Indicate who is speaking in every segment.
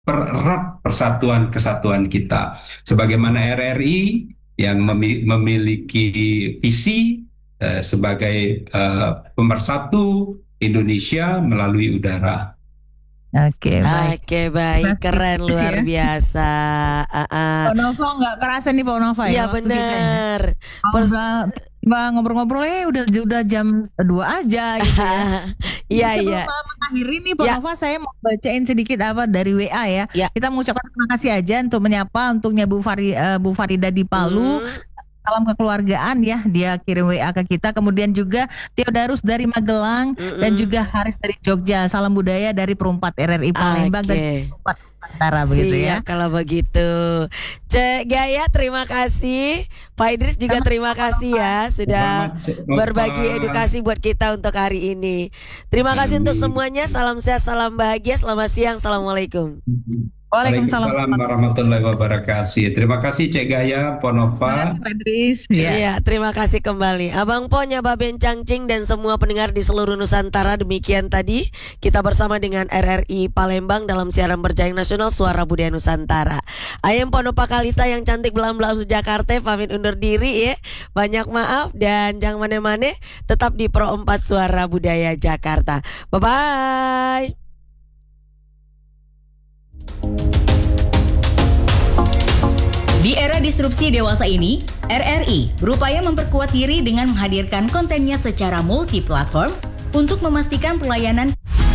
Speaker 1: mempererat persatuan kesatuan kita. Sebagaimana RRI yang memiliki visi sebagai pemersatu Indonesia melalui udara.
Speaker 2: Oke, baik.
Speaker 3: Oke, baik. Keren, luar biasa.
Speaker 2: Pak Nova nggak kerasa nih Pak Nova ya?
Speaker 3: Iya benar.
Speaker 2: Ngobrol-ngobrol udah jam 2 aja gitu ya.
Speaker 3: Iya,
Speaker 2: Sebelum mengakhiri nih Pak Nova, saya mau bacain sedikit apa dari WA ya. Kita mengucapkan terima kasih aja untuk menyapa untuknya Bu Farida di Palu. Salam kekeluargaan ya, dia kirim WA ke kita. Kemudian juga Theodarus dari Magelang dan juga Haris dari Jogja. Salam budaya dari Perumpat RRI Palembang dan Perumpat Nusantara begitu ya.
Speaker 3: Kalau begitu, Cek Gaya terima kasih, Pak Idris juga terima kasih ya sudah berbagi edukasi buat kita untuk hari ini. Terima kasih untuk semuanya. Salam sehat, salam bahagia. Selamat siang. Assalamualaikum.
Speaker 1: Waalaikumsalam warahmatullahi wabarakatuh. Terima kasih Cek Gaya, Ponova.
Speaker 3: Iya, terima kasih kembali Abang Ponya, Baben Cangcing dan semua pendengar di seluruh Nusantara. Demikian tadi kita bersama dengan RRI Palembang dalam siaran berjaring nasional Suara Budaya Nusantara. Ayam Ponova Kalista yang cantik belam-belam Jakarta pamit undur diri ya. Banyak maaf dan jangan mane-mane, tetap di Pro 4 Suara Budaya Jakarta. Bye-bye.
Speaker 4: Di era disrupsi dewasa ini, RRI berupaya memperkuat diri dengan menghadirkan kontennya secara multi-platform untuk memastikan pelayanan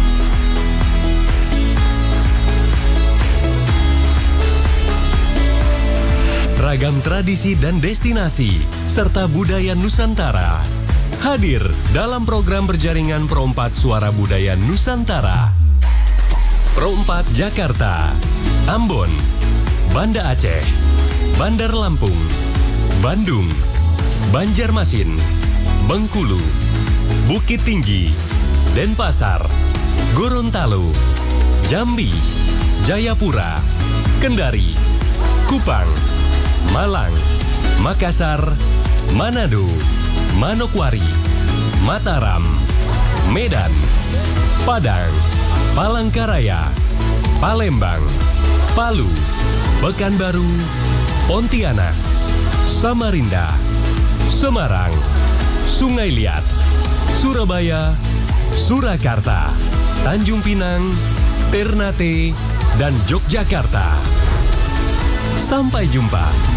Speaker 5: ragam tradisi dan destinasi serta budaya Nusantara hadir dalam program berjaringan Pro 4 Suara Budaya Nusantara. Pro 4 Jakarta, Ambon, Banda Aceh, Bandar Lampung, Bandung, Banjarmasin, Bengkulu, Bukit Tinggi, Denpasar, Gorontalo, Jambi, Jayapura, Kendari, Kupang, Malang, Makassar, Manado, Manokwari, Mataram, Medan, Padang, Palangkaraya, Palembang, Palu, Pekanbaru, Pontianak, Samarinda, Semarang, Sungai Liat, Surabaya, Surakarta, Tanjung Pinang, Ternate, dan Yogyakarta. Sampai jumpa.